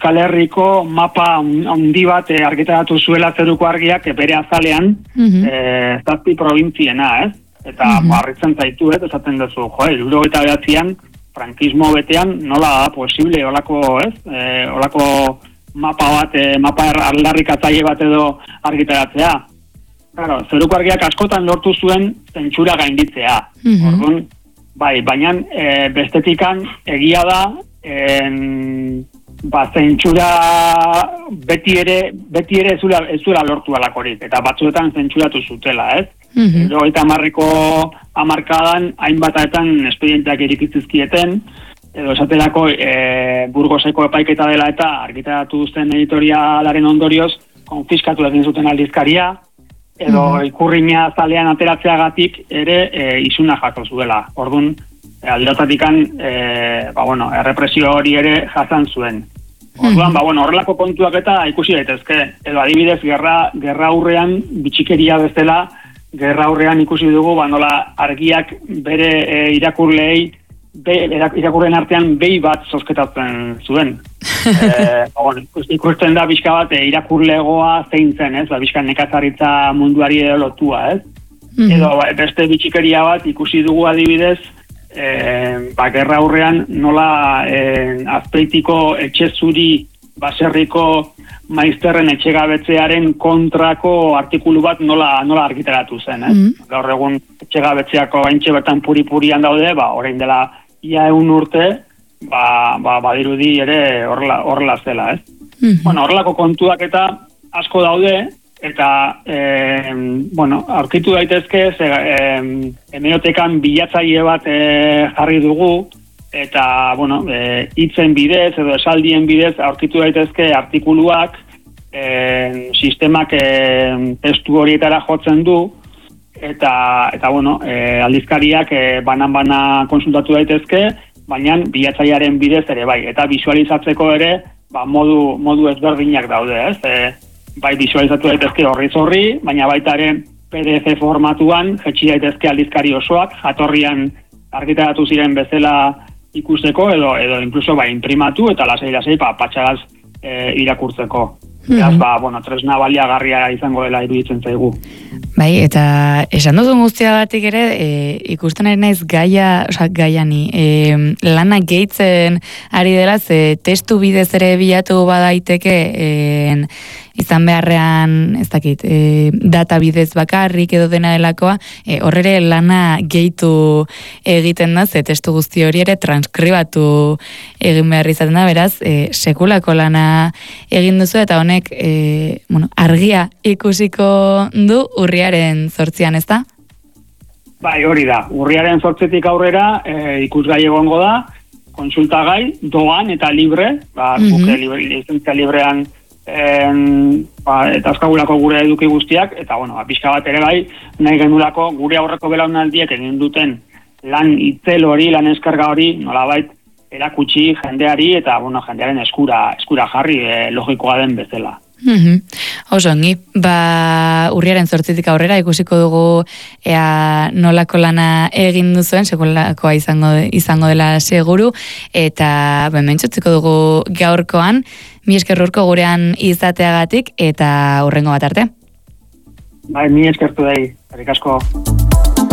Euskal Herriko mapa handi bat argitaratu zuela zeruko argiak bere azalean 7 probintziena, ez? Eta harritzen zaitu, esaten duzu, 79an frankismo betean nola da posible olako, ez? Olako mapa aldarrikatzaile bat edo argitaratzea. Claro, zeruko argiak askotan lortu zuen zentsura gainditzea. Orduan, bai, baina bestetikan egia da zentsura beti ere ez zuela lortu alakorik, eta batzuetan zentsuratu zutela, ez? 70ko hamarkadan hainbataetan espedienteak irikitzizkieten, edo esaterako Burgoseko epaiketa dela eta argitaratu zen editorialaren ondorioz konfiskatu egin zuten aldizkaria, edo ikurrina zalean ateratzeagatik ere isuna jaso zuela. Orduan, aldotatikan errepresio hori ere jasan zuen. Orduan, horrelako kontuak eta ikusi daitezke. Edo adibidez, gerra aurrean, bitxikeria bezala, gerra aurrean ikusi dugu, nola argiak bere irakurleen artean behi bat zozketatzen zuen. Ikusten da bizka bat irakurlegoa zein zen, ez? Bizka nekazaritza munduari edo lotua, ez? Edo beste bitxikeria bat ikusi dugu adibidez, gerra aurrean nola Azpeitiko etxe zuri baserriko maizterren etxegabetzearen kontrako artikulu bat nola argitaratu zen, ez? Gaur egun etxegabetzeako gaintxe bertan puri-purian daude, orain dela ia 1 urte, badirudi ere horrela zela, ez? Horrelako kontuak eta asko daude, eta aurkitu daitezke hemerotekan bilatzaile bat jarri dugu, eta hitzen bidez edo esaldien bidez aurkitu daitezke artikuluak sistemak testu horietara jotzen du, eta aldizkariak banan-bana konsultatu daitezke, baina bilatzailearen bidez ere bai, eta visualizatzeko ere modu ezberdinak daude, ez? Bai visualizatu daitezke horri, baina baita ere PDF formatuan jetxi daitezke aldizkari osoak, jatorrian argitaratu ziren bezala ikusteko, edo incluso imprimatu eta lasai patxagaz irakurtzeko. Beraz, tresna baliagarria izango dela iruditzen zaigu. Bai, eta esan duzun guztiagatik ere, ikusten ari naiz gaiani, lana gehitzen ari dela, ze testu bidez ere bilatu badaiteke, izan beharrean, ez dakit, data bidez bakarrik edo dena delakoa, horrere lana gehitu egiten da, ze testu guzti hori ere transkribatu egin behar izaten da, beraz, sekulako lana egin duzu, eta honek, argia ikusiko du urriaren 8an, ez da? Bai, hori da. Urriaren 8tik aurrera ikusgai egongo da, konsultagai, doan eta libre, guke lizentzia librean eta azkagulako gure eduki guztiak, eta pixka bat ere bai, nahi genulako gure aurreko belaunaldiek egin duten lan itzel hori, lan eskarga hori, nolabait erakutsi jendeari eta jendearen eskura jarri logikoa den bezala. Oso ongi, urriaren 8tik aurrera ikusiko dugu ea nolako lana egin duzuen, sekulakoa izango dela seguru, eta mentzutziko dugu gaurkoan, mi esker urko gurean izateagatik, eta hurrengo bat arte. Bai, mi eskertu dai, eskerrik asko.